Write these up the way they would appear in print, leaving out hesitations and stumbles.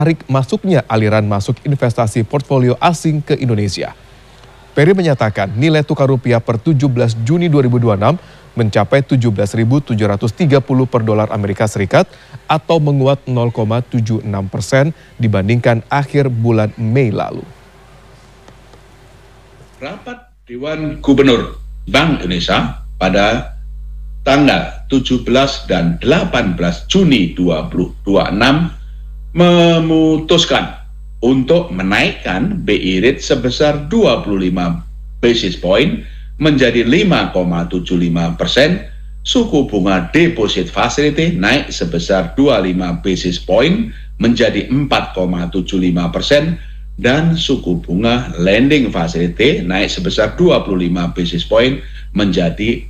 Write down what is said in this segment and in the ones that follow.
menarik masuknya aliran masuk investasi portfolio asing ke Indonesia. Peri menyatakan nilai tukar rupiah per 17 Juni 2026 mencapai 17.730 per dolar Amerika Serikat atau menguat 0,76% dibandingkan akhir bulan Mei lalu. Rapat Dewan Gubernur Bank Indonesia pada tanggal 17 dan 18 Juni 2026 memutuskan untuk menaikkan BI rate sebesar 25 basis point menjadi 5,75%, suku bunga deposit facility naik sebesar 25 basis point menjadi 4,75%, dan suku bunga lending facility naik sebesar 25 basis point menjadi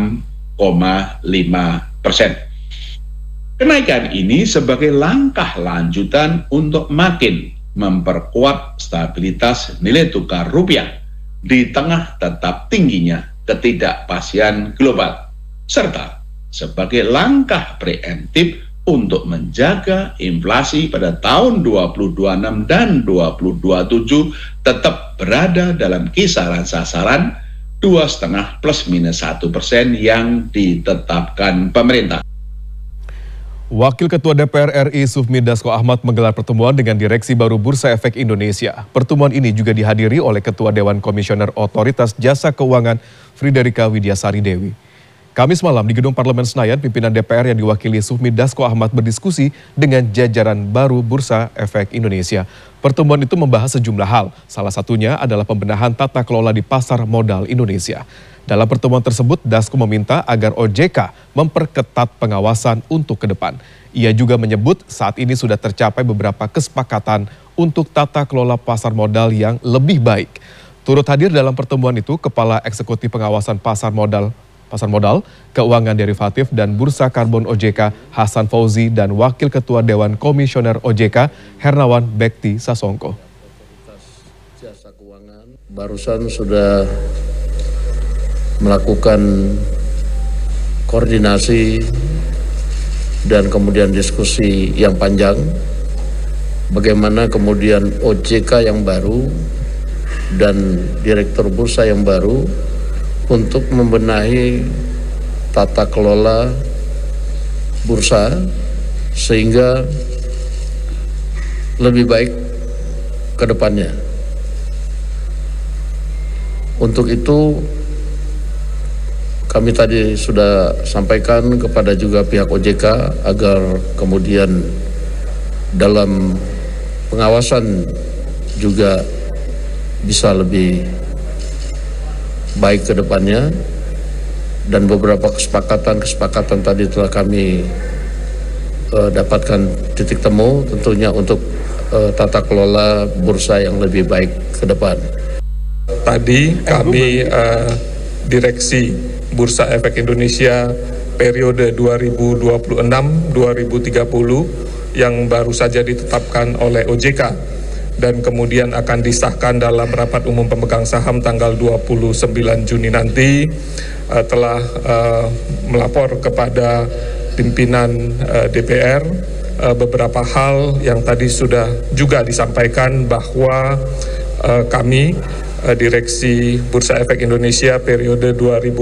6,5%. Kenaikan ini sebagai langkah lanjutan untuk makin memperkuat stabilitas nilai tukar rupiah di tengah tetap tingginya ketidakpastian global, serta sebagai langkah preemptif untuk menjaga inflasi pada tahun 2026 dan 2027 tetap berada dalam kisaran sasaran 2,5 plus minus 1% yang ditetapkan pemerintah. Wakil Ketua DPR RI Sufmi Dasko Ahmad menggelar pertemuan dengan Direksi Baru Bursa Efek Indonesia. Pertemuan ini juga dihadiri oleh Ketua Dewan Komisioner Otoritas Jasa Keuangan Friederike Widyasari Dewi. Kamis malam di Gedung Parlemen Senayan, pimpinan DPR yang diwakili Sufmi Dasko Ahmad berdiskusi dengan jajaran baru Bursa Efek Indonesia. Pertemuan itu membahas sejumlah hal, salah satunya adalah pembenahan tata kelola di pasar modal Indonesia. Dalam pertemuan tersebut, Dasko meminta agar OJK memperketat pengawasan untuk ke depan. Ia juga menyebut saat ini sudah tercapai beberapa kesepakatan untuk tata kelola pasar modal yang lebih baik. Turut hadir dalam pertemuan itu Kepala Eksekutif Pengawasan Pasar Modal, Keuangan Derivatif dan Bursa Karbon OJK Hasan Fauzi dan Wakil Ketua Dewan Komisioner OJK Hernawan Bekti Sasongko. Jasa Keuangan barusan sudah melakukan koordinasi dan kemudian diskusi yang panjang bagaimana kemudian OJK yang baru dan Direktur Bursa yang baru untuk membenahi tata kelola bursa sehingga lebih baik ke depannya. Untuk itu kami tadi sudah sampaikan kepada juga pihak OJK agar kemudian dalam pengawasan juga bisa lebih baik ke depannya, dan beberapa kesepakatan tadi telah kami dapatkan titik temu tentunya untuk tata kelola bursa yang lebih baik ke depan. Tadi kami Direksi Bursa Efek Indonesia periode 2026-2030 yang baru saja ditetapkan oleh OJK dan kemudian akan disahkan dalam rapat umum pemegang saham tanggal 29 Juni nanti, telah melapor kepada pimpinan DPR beberapa hal yang tadi sudah juga disampaikan bahwa kami Direksi Bursa Efek Indonesia periode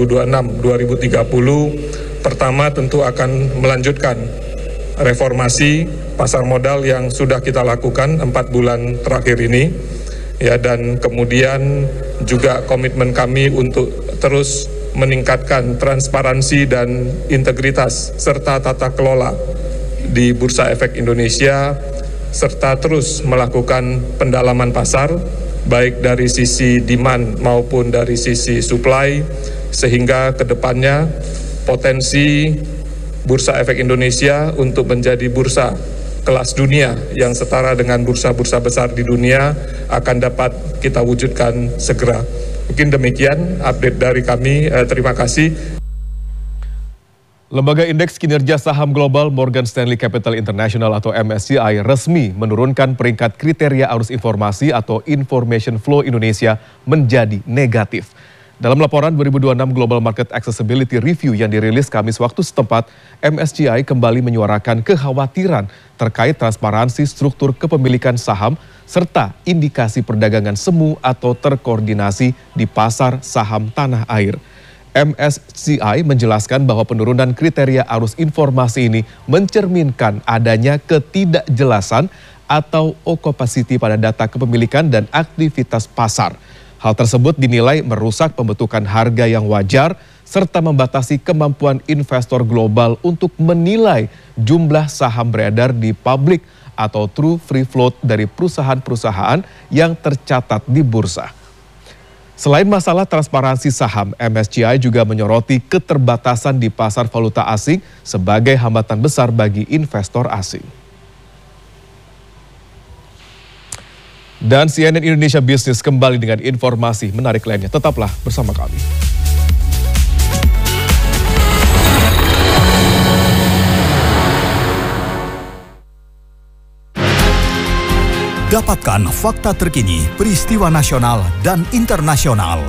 2026-2030 pertama tentu akan melanjutkan reformasi pasar modal yang sudah kita lakukan 4 bulan terakhir ini ya, dan kemudian juga komitmen kami untuk terus meningkatkan transparansi dan integritas serta tata kelola di Bursa Efek Indonesia, serta terus melakukan pendalaman pasar baik dari sisi demand maupun dari sisi supply, sehingga kedepannya potensi Bursa Efek Indonesia untuk menjadi bursa kelas dunia yang setara dengan bursa-bursa besar di dunia akan dapat kita wujudkan segera. Mungkin demikian update dari kami. Terima kasih. Lembaga Indeks Kinerja Saham Global Morgan Stanley Capital International atau MSCI resmi menurunkan peringkat kriteria arus informasi atau Information Flow Indonesia menjadi negatif. Dalam laporan 2026 Global Market Accessibility Review yang dirilis Kamis waktu setempat, MSCI kembali menyuarakan kekhawatiran terkait transparansi struktur kepemilikan saham serta indikasi perdagangan semu atau terkoordinasi di pasar saham tanah air. MSCI menjelaskan bahwa penurunan kriteria arus informasi ini mencerminkan adanya ketidakjelasan atau occupancy pada data kepemilikan dan aktivitas pasar. Hal tersebut dinilai merusak pembentukan harga yang wajar serta membatasi kemampuan investor global untuk menilai jumlah saham beredar di publik atau true free float dari perusahaan-perusahaan yang tercatat di bursa. Selain masalah transparansi saham, MSCI juga menyoroti keterbatasan di pasar valuta asing sebagai hambatan besar bagi investor asing. Dan CNN Indonesia Business kembali dengan informasi menarik lainnya. Tetaplah bersama kami. Dapatkan fakta terkini, peristiwa nasional dan internasional.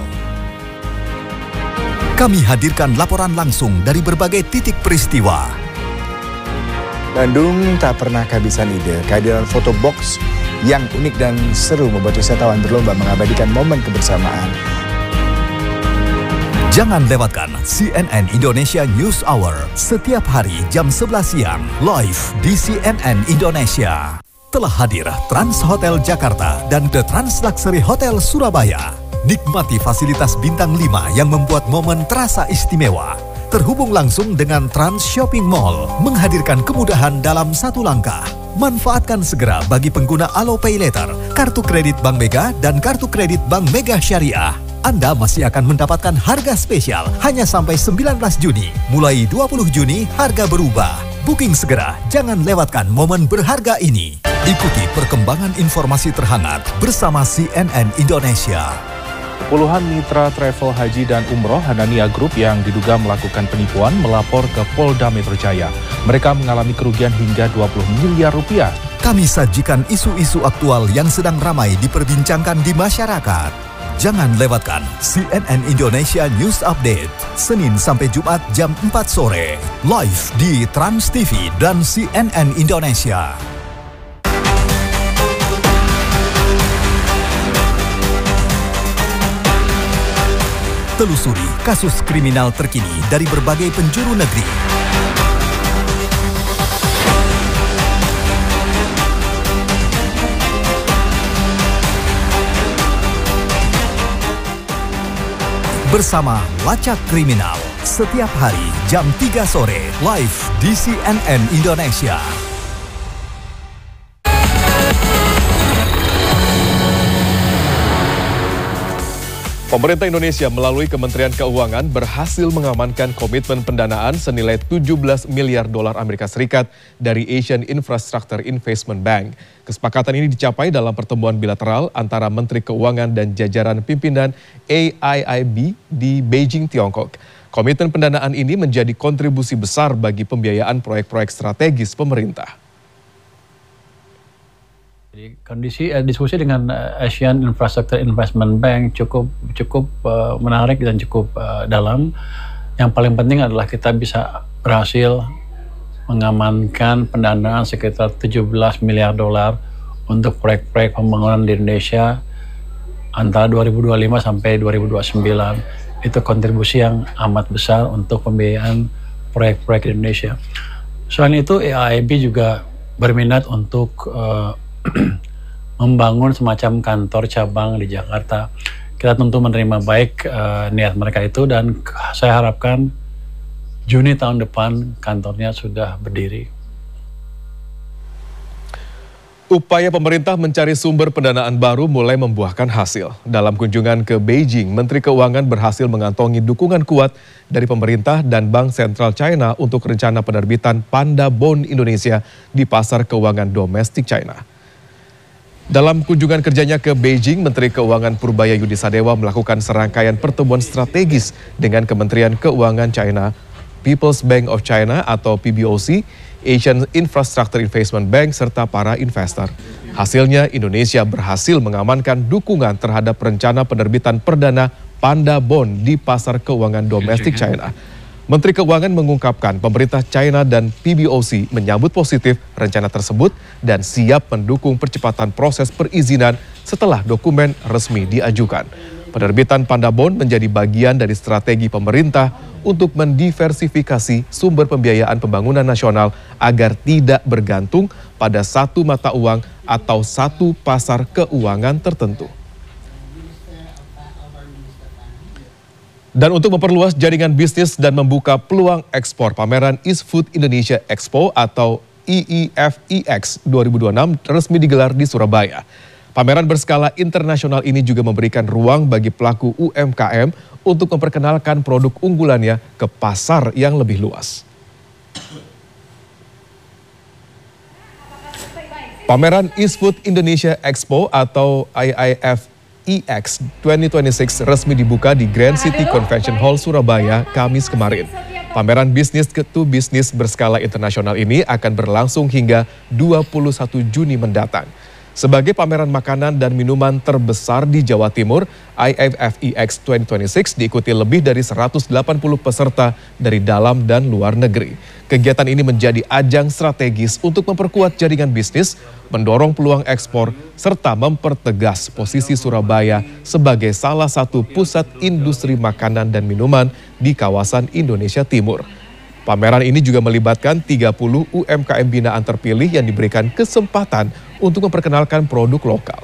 Kami hadirkan laporan langsung dari berbagai titik peristiwa. Bandung tak pernah kehabisan ide. Kehadiran foto box yang unik dan seru membuat wisatawan berlomba mengabadikan momen kebersamaan. Jangan lewatkan CNN Indonesia News Hour setiap hari jam 11 siang live di CNN Indonesia. Telah hadir Trans Hotel Jakarta dan The Trans Luxury Hotel Surabaya. Nikmati fasilitas bintang 5 yang membuat momen terasa istimewa. Terhubung langsung dengan Trans Shopping Mall, menghadirkan kemudahan dalam satu langkah. Manfaatkan segera bagi pengguna Alo Pay Later, kartu kredit Bank Mega dan kartu kredit Bank Mega Syariah. Anda masih akan mendapatkan harga spesial hanya sampai 19 Juni. Mulai 20 Juni harga berubah. Booking segera, jangan lewatkan momen berharga ini. Ikuti perkembangan informasi terhangat bersama CNN Indonesia. Puluhan mitra travel haji dan umroh Hanania Group yang diduga melakukan penipuan melapor ke Polda Metro Jaya. Mereka mengalami kerugian hingga 20 miliar rupiah. Kami sajikan isu-isu aktual yang sedang ramai diperbincangkan di masyarakat. Jangan lewatkan CNN Indonesia News Update, Senin sampai Jumat jam 4 sore, live di Trans TV dan CNN Indonesia. Telusuri kasus kriminal terkini dari berbagai penjuru negeri. Bersama Lacak Kriminal, setiap hari jam 3 sore, live di CNN Indonesia. Pemerintah Indonesia melalui Kementerian Keuangan berhasil mengamankan komitmen pendanaan senilai 17 miliar dolar Amerika Serikat dari Asian Infrastructure Investment Bank. Kesepakatan ini dicapai dalam pertemuan bilateral antara Menteri Keuangan dan jajaran pimpinan AIIB di Beijing, Tiongkok. Komitmen pendanaan ini menjadi kontribusi besar bagi pembiayaan proyek-proyek strategis pemerintah. Jadi kondisi diskusi dengan Asian Infrastructure Investment Bank cukup menarik dan cukup dalam. Yang paling penting adalah kita bisa berhasil mengamankan pendanaan sekitar 17 miliar dolar untuk proyek-proyek pembangunan di Indonesia antara 2025 sampai 2029. Itu kontribusi yang amat besar untuk pembiayaan proyek-proyek di Indonesia. Selain itu, AIIB juga berminat untuk membangun semacam kantor cabang di Jakarta. Kita tentu menerima baik niat mereka itu dan saya harapkan Juni tahun depan kantornya sudah berdiri. Upaya pemerintah mencari sumber pendanaan baru mulai membuahkan hasil. Dalam kunjungan ke Beijing, Menteri Keuangan berhasil mengantongi dukungan kuat dari pemerintah dan Bank Sentral China untuk rencana penerbitan Panda Bond Indonesia di pasar keuangan domestik China. Dalam kunjungan kerjanya ke Beijing, Menteri Keuangan Purbaya Yudi Sadewa melakukan serangkaian pertemuan strategis dengan Kementerian Keuangan China, People's Bank of China atau PBOC, Asian Infrastructure Investment Bank, serta para investor. Hasilnya, Indonesia berhasil mengamankan dukungan terhadap rencana penerbitan perdana Panda Bond di pasar keuangan domestik China. Menteri Keuangan mengungkapkan pemerintah China dan PBOC menyambut positif rencana tersebut dan siap mendukung percepatan proses perizinan setelah dokumen resmi diajukan. Penerbitan Panda Bond menjadi bagian dari strategi pemerintah untuk mendiversifikasi sumber pembiayaan pembangunan nasional agar tidak bergantung pada satu mata uang atau satu pasar keuangan tertentu. Dan untuk memperluas jaringan bisnis dan membuka peluang ekspor, pameran East Food Indonesia Expo atau EEFEX 2026 resmi digelar di Surabaya. Pameran berskala internasional ini juga memberikan ruang bagi pelaku UMKM untuk memperkenalkan produk unggulannya ke pasar yang lebih luas. Pameran East Food Indonesia Expo atau IIF EX 2026 resmi dibuka di Grand City Convention Hall Surabaya Kamis kemarin. Pameran bisnis to bisnis berskala internasional ini akan berlangsung hingga 21 Juni mendatang. Sebagai pameran makanan dan minuman terbesar di Jawa Timur, IIFEX 2026 diikuti lebih dari 180 peserta dari dalam dan luar negeri. Kegiatan ini menjadi ajang strategis untuk memperkuat jaringan bisnis, mendorong peluang ekspor, serta mempertegas posisi Surabaya sebagai salah satu pusat industri makanan dan minuman di kawasan Indonesia Timur. Pameran ini juga melibatkan 30 UMKM binaan terpilih yang diberikan kesempatan untuk memperkenalkan produk lokal.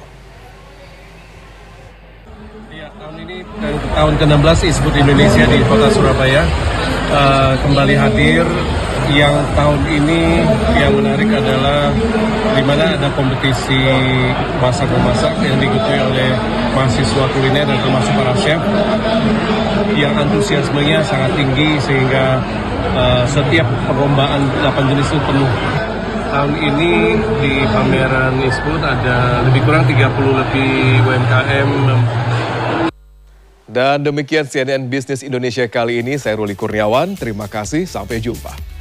Ya, tahun ini tahun ke-16 East Food Indonesia di Kota Surabaya kembali hadir. Yang tahun ini yang menarik adalah di mana ada kompetisi masak-memasak yang diikuti oleh mahasiswa kuliner dan termasuk para chef yang antusiasmenya sangat tinggi sehingga setiap perlombaan 8 jenis itu penuh. Tahun ini di pameran East Food ada lebih kurang 30 lebih UMKM. Dan demikian CNN Business Indonesia kali ini, saya Ruli Kurniawan, terima kasih, sampai jumpa.